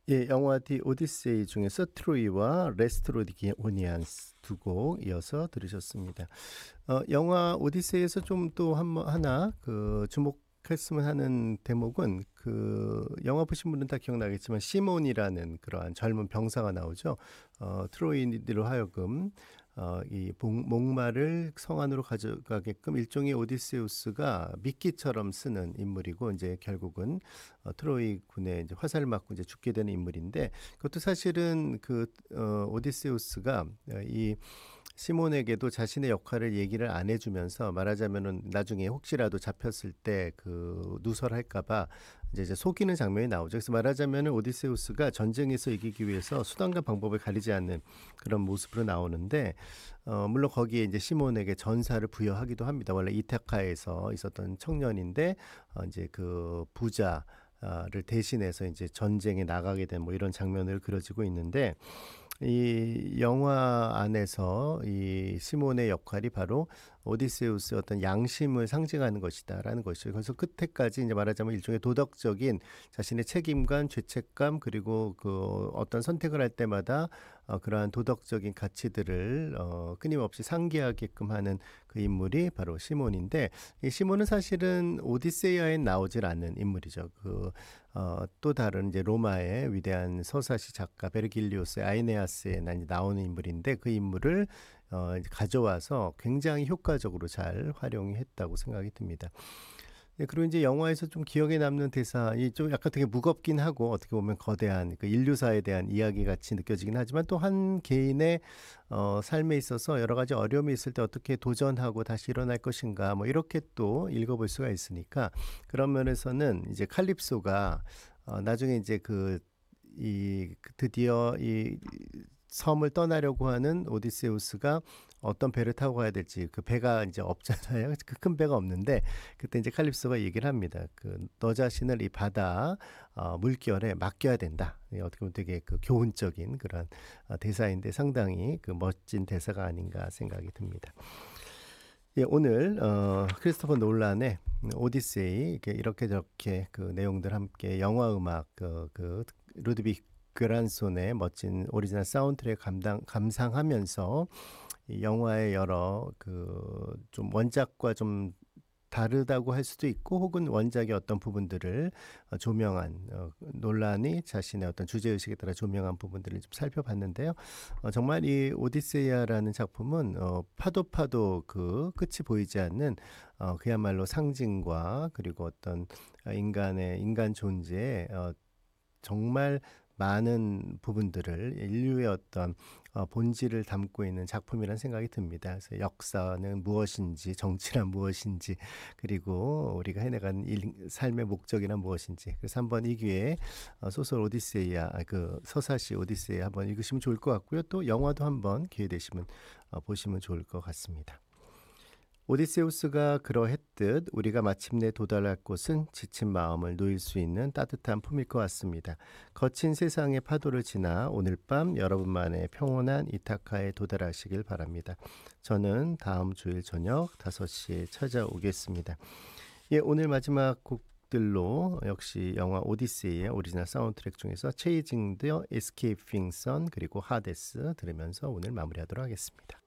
예, 영화 디 오디세이 중에서 트로이와 레스트로디오니안스 두 곡 이어서 들으셨습니다. 영화 오디세이에서 좀 또 하나 주목했으면 하는 대목은 영화 보신 분은 다 기억나겠지만 시몬이라는 그러한 젊은 병사가 나오죠. 트로이로 하여금 이 목마를 성 안으로 가져가게끔 일종의 오디세우스가 미끼처럼 쓰는 인물이고 이제 결국은 트로이 군에 이제 화살을 맞고 이제 죽게 되는 인물인데 그것도 사실은 오디세우스가 이 시몬에게도 자신의 역할을 얘기를 안 해주면서 말하자면은 나중에 혹시라도 잡혔을 때 누설할까봐 이제 속이는 장면이 나오죠. 그래서 말하자면은 오디세우스가 전쟁에서 이기기 위해서 수단과 방법을 가리지 않는 그런 모습으로 나오는데 물론 거기에 이제 시몬에게 전사를 부여하기도 합니다. 원래 이타카에서 있었던 청년인데 이제 그 부자를 대신해서 이제 전쟁에 나가게 된 뭐 이런 장면을 그려지고 있는데 이 영화 안에서 이 시몬의 역할이 바로 오디세우스의 어떤 양심을 상징하는 것이다라는 것이죠. 그래서 끝에까지 이제 말하자면 일종의 도덕적인 자신의 책임감, 죄책감 그리고 어떤 선택을 할 때마다 그러한 도덕적인 가치들을 끊임없이 상기하게끔 하는 그 인물이 바로 시몬인데 이 시몬은 사실은 오디세이아에 나오질 않는 인물이죠. 또 다른 이제 로마의 위대한 서사시 작가 베르길리오스의 아이네아스에 나오는 인물인데 그 인물을 이제 가져와서 굉장히 효과적으로 잘 활용했다고 생각이 듭니다. 네, 그리고 이제 영화에서 좀 기억에 남는 대사이 좀 약간 되게 무겁긴 하고 어떻게 보면 거대한 그 인류사에 대한 이야기 같이 느껴지긴 하지만 또 한 개인의 삶에 있어서 여러 가지 어려움이 있을 때 어떻게 도전하고 다시 일어날 것인가 뭐 이렇게 또 읽어볼 수가 있으니까 그런 면에서는 이제 칼립소가 나중에 이제 드디어 이 섬을 떠나려고 하는 오디세우스가 어떤 배를 타고 가야 될지 그 배가 이제 없잖아요. 그 큰 배가 없는데 그때 이제 칼립소가 얘기를 합니다. 너 자신을 이 바다 물결에 맡겨야 된다. 어떻게 보면 되게 교훈적인 그런 대사인데 상당히 멋진 대사가 아닌가 생각이 듭니다. 예, 오늘 크리스토퍼 놀란의 오디세이 이렇게 저렇게 내용들 함께 영화 음악 루드빅 gö란손의 멋진 오리지널 사운드트랙 감상하면서 이 영화의 여러 좀 원작과 좀 다르다고 할 수도 있고 혹은 원작의 어떤 부분들을 조명한 논란이 자신의 어떤 주제의식에 따라 조명한 부분들을 좀 살펴봤는데요. 정말 이 오디세이아라는 작품은 파도 끝이 보이지 않는 그야말로 상징과 그리고 어떤 인간 존재의 정말 많은 부분들을 인류의 어떤 본질을 담고 있는 작품이라는 생각이 듭니다. 그래서 역사는 무엇인지, 정치란 무엇인지, 그리고 우리가 해내가는 삶의 목적이란 무엇인지. 그래서 한번 이 기회에 소설 오디세이아, 서사시 오디세이아 한번 읽으시면 좋을 것 같고요. 또 영화도 한번 기회 되시면 보시면 좋을 것 같습니다. 오디세우스가 그러했듯 우리가 마침내 도달할 곳은 지친 마음을 놓일 수 있는 따뜻한 품일 것 같습니다. 거친 세상의 파도를 지나 오늘 밤 여러분만의 평온한 이타카에 도달하시길 바랍니다. 저는 다음 주일 저녁 5시에 찾아오겠습니다. 예, 오늘 마지막 곡들로 역시 영화 오디세이의 오리지널 사운드트랙 중에서 체이징 더 에스케이핑 선 그리고 하데스 들으면서 오늘 마무리하도록 하겠습니다.